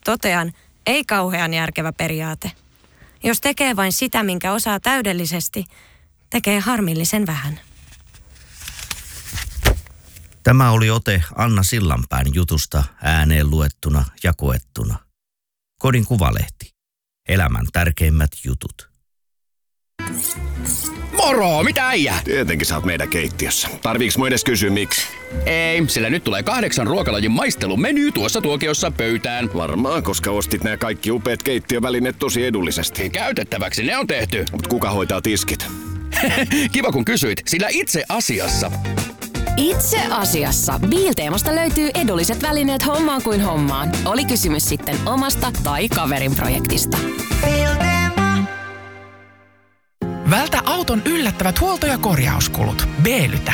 totean, ei kauhean järkevä periaate. Jos tekee vain sitä, minkä osaa täydellisesti, tekee harmillisen vähän. Tämä oli ote Anna Sillanpään jutusta ääneen luettuna ja koettuna. Kodin Kuvalehti. Elämän tärkeimmät jutut. Moro, mitä äijää? Tietenkin sä oot meidän keittiössä. Tarviiks mun edes kysyä miksi? Ei, sillä nyt tulee 8 ruokalajin maistelumeny tuossa tuokiossa pöytään. Varmaan, koska ostit nämä kaikki upeat keittiövälineet tosi edullisesti. Käytettäväksi ne on tehty. Mut kuka hoitaa tiskit? Kiva kun kysyit, sillä itse asiassa Biilteemasta löytyy edulliset välineet hommaan kuin hommaan. Oli kysymys sitten omasta tai kaverin projektista. Vältä auton yllättävät huolto- ja korjauskulut. Beelytä.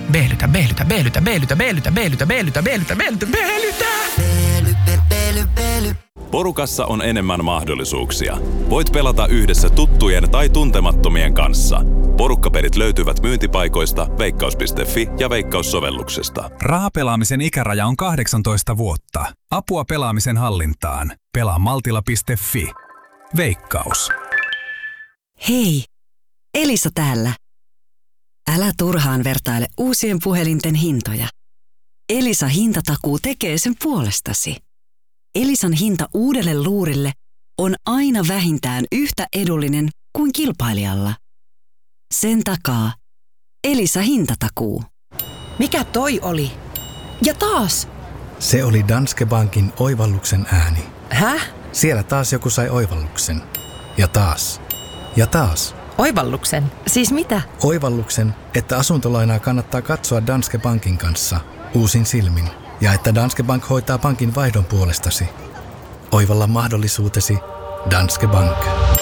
Porukassa on enemmän mahdollisuuksia. Voit pelata yhdessä tuttujen tai tuntemattomien kanssa. Porukkapelit löytyvät myyntipaikoista, veikkaus.fi ja Veikkaus-sovelluksesta. Rahapelaamisen ikäraja on 18 vuotta. Apua pelaamisen hallintaan. Pelaa maltilla.fi. Veikkaus. Hei, Elisa täällä. Älä turhaan vertaile uusien puhelinten hintoja. Elisa hintatakuu tekee sen puolestasi. Elisan hinta uudelle luurille on aina vähintään yhtä edullinen kuin kilpailijalla. Sen takaa Elisa hintatakuu. Mikä toi oli? Ja taas! Se oli Danske Bankin oivalluksen ääni. Häh? Siellä taas joku sai oivalluksen. Ja taas. Ja taas. Oivalluksen? Siis mitä? Oivalluksen, että asuntolainaa kannattaa katsoa Danske Bankin kanssa uusin silmin. Ja että Danske Bank hoitaa pankin vaihdon puolestasi. Oivalla mahdollisuutesi Danske Bank.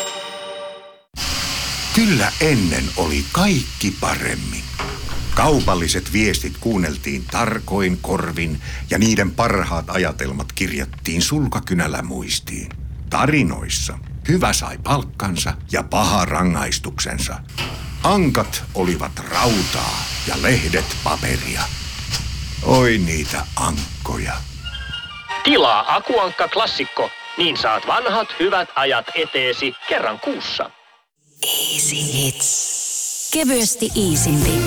Kyllä ennen oli kaikki paremmin. Kaupalliset viestit kuunneltiin tarkoin korvin ja niiden parhaat ajatelmat kirjattiin sulkakynällä muistiin. Tarinoissa hyvä sai palkkansa ja paha rangaistuksensa. Ankat olivat rautaa ja lehdet paperia. Oi niitä ankkoja. Tilaa Akuankka Klassikko, niin saat vanhat hyvät ajat eteesi kerran kuussa. Easy Hits. Kevyesti easympi.